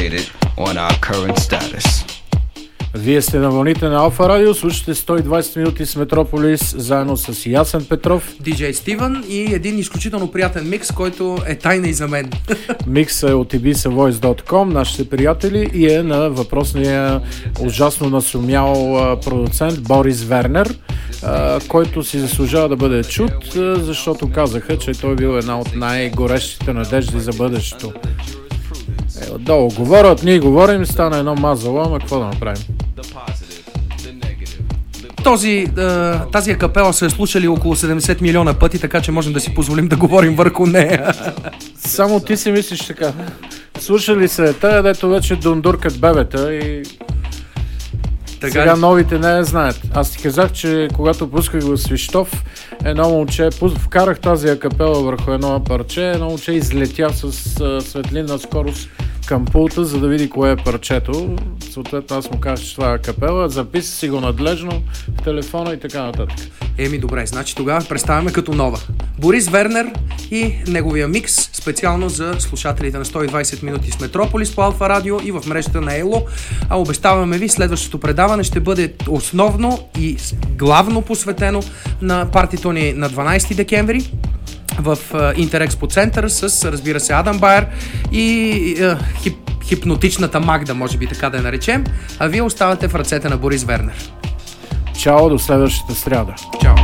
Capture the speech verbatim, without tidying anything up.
on our current status. Вие сте на вълните на Алфа Радио, слушате сто и двайсет минути с Метрополис, заедно с Ясен Петров, диджей Стивън и един изключително приятен микс, който е тайна и за мен. Микс е от ибиса войс точка ком, нашите приятели, и е на въпросния ужасно насумял продуцент Борис Вернер, който си заслужава да бъде чут, защото казаха, че той бил една от най-горещите надежди за бъдещето. Е, отдолу говорят, ние говорим, стана едно мазало, ама какво да направим? Този, тази акапела се е слушали около седемдесет милиона пъти, така че можем да си позволим да говорим върху нея. Само ти си мислиш така. Слушали се тая, дето вече дундуркат бебета и така, сега новите не я знаят. Аз ти казах, че когато пусках в Свищов, едно момче, вкарах тази акапела върху едно парче, едно момче излетя с светлинна скорост към пулта, за да види кое е парчето. Съответно аз му казах, че това е акапела, записа си го надлежно в телефона и така нататък. Еми добре, значи тогава представяме като нова Борис Вернер и неговия микс, специално за слушателите на сто и двайсет минути с Метрополис по Алфа Радио и в мрежата на Ело. А обещаваме ви, следващото предаване ще бъде основно и главно посветено на партито ни на дванайсети декември в Интерекспо център с, разбира се, Адам Байер и е, хип, хипнотичната Магда, може би така да я наречем, а вие оставате в ръцете на Борис Вернер. Чао, до следващата сряда. Чао.